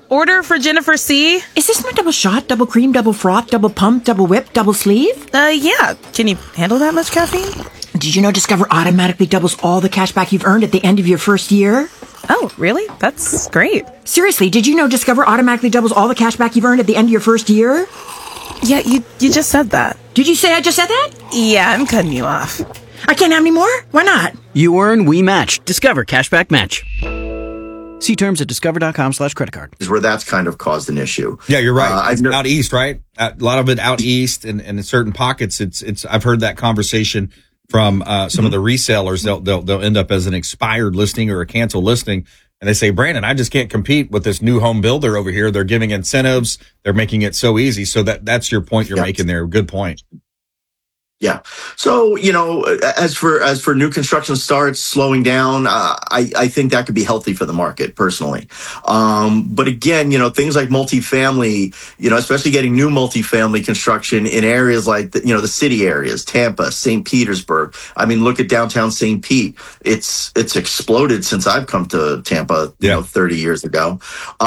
Order for Jennifer C. Is this my double shot, double cream, double froth, double pump, double whip, double sleeve? Yeah. Can you handle that much caffeine? Did you know Discover automatically doubles all the cash back you've earned at the end of your first year? Oh, really? That's great. Seriously, did you know Discover automatically doubles all the cash back you've earned at the end of your first year? Yeah, you just said that. Did you say I just said that? Yeah, I'm cutting you off. I can't have any more? Why not? You earn, we match. Discover Cashback Match. See terms at discover.com/creditcard. Is where that's kind of caused an issue. Yeah, you're right. Out east, right? A lot of it out east, and in certain pockets, it's. I've heard that conversation from some of the resellers. They'll end up as an expired listing or a canceled listing, and they say, Brandon, I just can't compete with this new home builder over here. They're giving incentives. They're making it so easy. So that's your point you're making there. Good point. Yeah. So, as for new construction starts slowing down, I think that could be healthy for the market personally. But again, things like multifamily, especially getting new multifamily construction in areas like the city areas, Tampa, St. Petersburg. I mean, look at downtown St. Pete. It's exploded since I've come to Tampa, 30 years ago.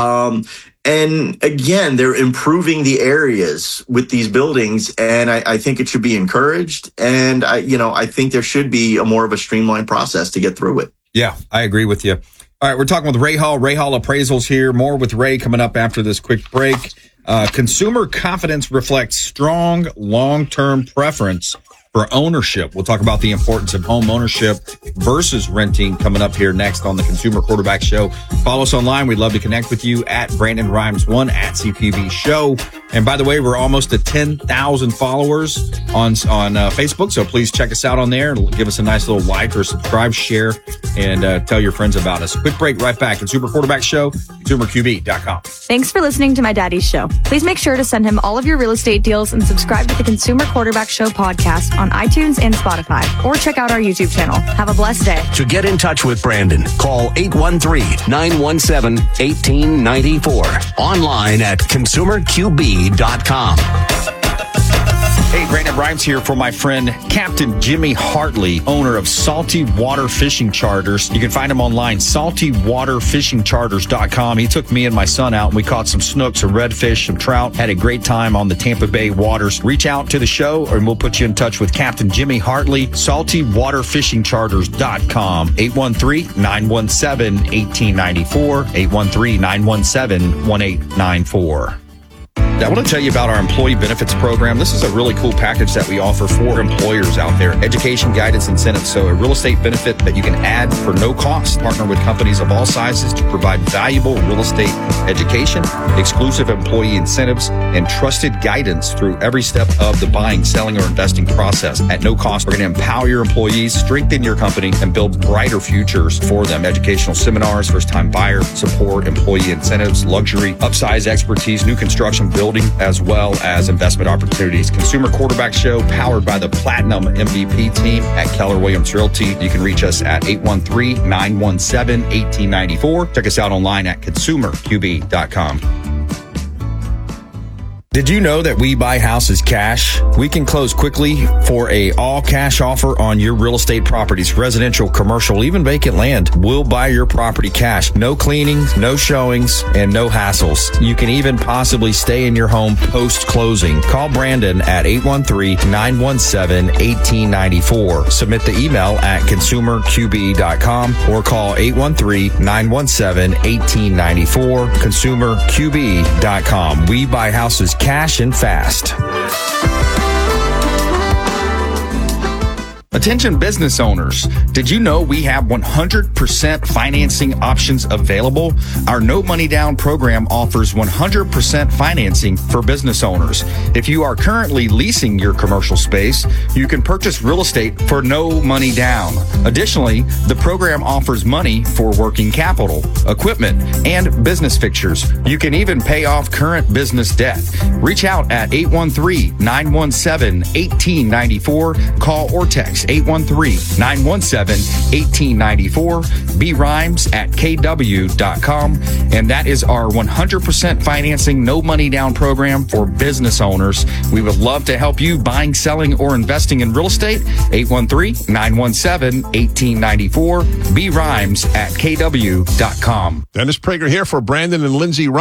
And again, they're improving the areas with these buildings, and I think it should be encouraged. And I think there should be more of a streamlined process to get through it. Yeah, I agree with you. All right, we're talking with Ray Hall. Ray Hall Appraisals here. More with Ray coming up after this quick break. Consumer confidence reflects strong long-term preference for ownership. We'll talk about the importance of home ownership versus renting coming up here next on the Consumer Quarterback Show. Follow us online. We'd love to connect with you at Brandon Rhymes 1 at CQB Show. And by the way, we're almost at 10,000 followers on Facebook. So please check us out on there. Give us a nice little like or subscribe, share, and tell your friends about us. Quick break, right back. Consumer Quarterback Show, ConsumerQB.com. Thanks for listening to my daddy's show. Please make sure to send him all of your real estate deals and subscribe to the Consumer Quarterback Show podcast on iTunes and Spotify, or check out our YouTube channel. Have a blessed day. To get in touch with Brandon, call 813-917-1894. Online at consumerqb.com. Hey, Brandon Rhymes here for my friend Captain Jimmy Hartley, owner of Salty Water Fishing Charters. You can find him online, saltywaterfishingcharters.com. He took me and my son out, and we caught some snooks, some redfish, some trout, had a great time on the Tampa Bay waters. Reach out to the show, and we'll put you in touch with Captain Jimmy Hartley, saltywaterfishingcharters.com, 813-917-1894, 813-917-1894. I want to tell you about our employee benefits program. This is a really cool package that we offer for employers out there. Education, guidance, incentives. So a real estate benefit that you can add for no cost. Partner with companies of all sizes to provide valuable real estate education, exclusive employee incentives, and trusted guidance through every step of the buying, selling, or investing process at no cost. We're going to empower your employees, strengthen your company, and build brighter futures for them. Educational seminars, first-time buyer support, employee incentives, luxury, upsize expertise, new construction, building, as well as investment opportunities. Consumer Quarterback Show, powered by the Platinum MVP team at Keller Williams Realty. You can reach us at 813-917-1894. Check us out online at consumerqb.com. Did you know that we buy houses cash? We can close quickly for a all cash offer on your real estate properties, residential, commercial, even vacant land. We'll buy your property cash. No cleanings, no showings, and no hassles. You can even possibly stay in your home post-closing. Call Brandon at 813-917-1894. Submit the email at consumerqb.com or call 813-917-1894. consumerqb.com. We buy houses cash and fast. Attention business owners, did you know we have 100% financing options available? Our No Money Down program offers 100% financing for business owners. If you are currently leasing your commercial space, you can purchase real estate for no money down. Additionally, the program offers money for working capital, equipment, and business fixtures. You can even pay off current business debt. Reach out at 813-917-1894. Call or text 813-917-1894. brhymes@kw.com. And that is our 100% financing, no money down program for business owners. We would love to help you buying, selling, or investing in real estate. 813-917-1894. brhymes@kw.com. Dennis Prager here for Brandon and Lindsay